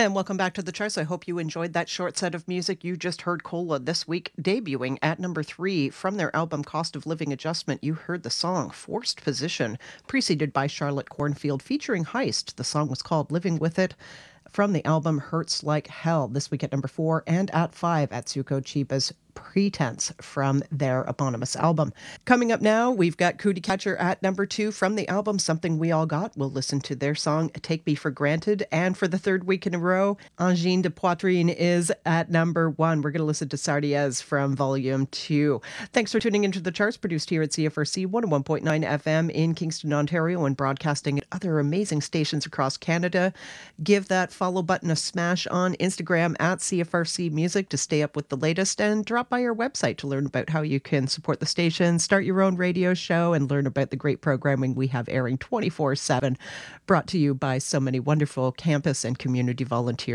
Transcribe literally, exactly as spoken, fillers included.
And welcome back to the charts. I hope you enjoyed that short set of music. You just heard Cola this week, debuting at number three from their album Cost of Living Adjustment. You heard the song Forced Position, preceded by Charlotte Cornfield featuring Heist. The song was called Living With It, from the album Hurts Like Hell. This week at number four, and at five, Atsuko Chiba's Pretense from their eponymous album. Coming up now, we've got Cootie Catcher at number two from the album Something We All Got. We'll listen to their song Take Me for Granted. And for the third week in a row, Angine de Poitrine is at number one. We're going to listen to Sardiez from Volume two. Thanks for tuning into the charts, produced here at C F R C one oh one point nine F M in Kingston, Ontario, and broadcasting at other amazing stations across Canada. Give that follow button a smash on Instagram at C F R C Music to stay up with the latest, and drop by our website to learn about how you can support the station, start your own radio show, and learn about the great programming we have airing twenty-four seven, brought to you by so many wonderful campus and community volunteers.